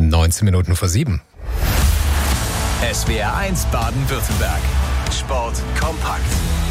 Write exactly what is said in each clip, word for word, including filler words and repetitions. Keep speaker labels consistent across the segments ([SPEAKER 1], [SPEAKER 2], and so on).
[SPEAKER 1] neunzehn Minuten vor sieben.
[SPEAKER 2] S W R eins Baden-Württemberg. Sport kompakt.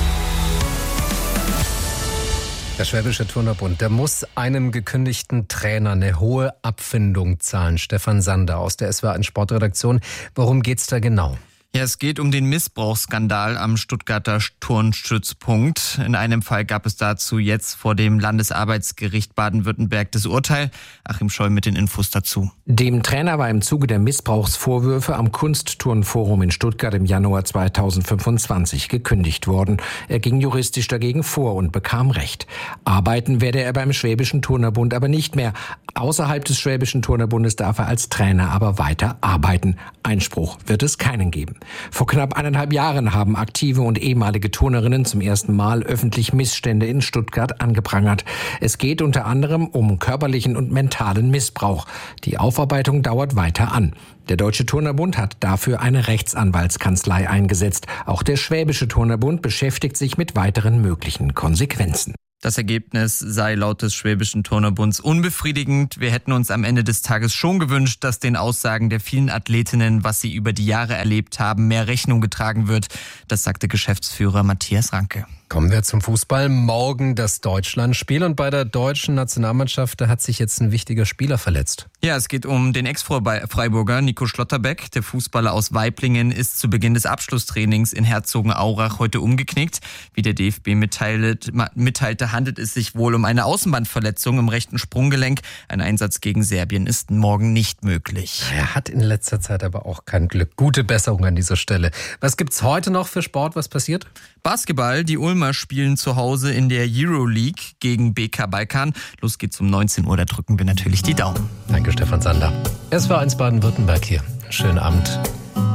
[SPEAKER 1] Der Schwäbische Turnerbund, der muss einem gekündigten Trainer eine hohe Abfindung zahlen. Stefan Sander aus der S W R eins Sportredaktion. Worum geht's da genau?
[SPEAKER 3] Ja, es geht um den Missbrauchsskandal am Stuttgarter Turnstützpunkt. In einem Fall gab es dazu jetzt vor dem Landesarbeitsgericht Baden-Württemberg das Urteil. Achim Scholl mit den Infos dazu.
[SPEAKER 4] Dem Trainer war im Zuge der Missbrauchsvorwürfe am Kunstturnforum in Stuttgart im Januar zweitausendfünfundzwanzig gekündigt worden. Er ging juristisch dagegen vor und bekam Recht. Arbeiten werde er beim Schwäbischen Turnerbund aber nicht mehr. Außerhalb des Schwäbischen Turnerbundes darf er als Trainer aber weiter arbeiten. Einspruch wird es keinen geben. Vor knapp eineinhalb Jahren haben aktive und ehemalige Turnerinnen zum ersten Mal öffentlich Missstände in Stuttgart angeprangert. Es geht unter anderem um körperlichen und mentalen Missbrauch. Die Aufarbeitung dauert weiter an. Der Deutsche Turnerbund hat dafür eine Rechtsanwaltskanzlei eingesetzt. Auch der Schwäbische Turnerbund beschäftigt sich mit weiteren möglichen Konsequenzen.
[SPEAKER 3] Das Ergebnis sei laut des Schwäbischen Turnerbunds unbefriedigend. Wir hätten uns am Ende des Tages schon gewünscht, dass den Aussagen der vielen Athletinnen, was sie über die Jahre erlebt haben, mehr Rechnung getragen wird. Das sagte Geschäftsführer Matthias Ranke.
[SPEAKER 1] Kommen wir zum Fußball. Morgen das Deutschlandspiel und bei der deutschen Nationalmannschaft, da hat sich jetzt ein wichtiger Spieler verletzt.
[SPEAKER 3] Ja, es geht um den Ex-Freiburger Nico Schlotterbeck. Der Fußballer aus Waiblingen ist zu Beginn des Abschlusstrainings in Herzogenaurach heute umgeknickt. Wie der D F B mitteilte, mitteilte, handelt es sich wohl um eine Außenbandverletzung im rechten Sprunggelenk. Ein Einsatz gegen Serbien ist morgen nicht möglich.
[SPEAKER 1] Er hat in letzter Zeit aber auch kein Glück. Gute Besserung an dieser Stelle. Was gibt's heute noch für Sport? Was passiert?
[SPEAKER 3] Basketball. Die Ulmer spielen zu Hause in der Euroleague gegen B K Balkan. Los geht's um neunzehn Uhr, da drücken wir natürlich die Daumen.
[SPEAKER 1] Danke, Stefan Sander. S W R eins Baden-Württemberg hier. Schönen Abend.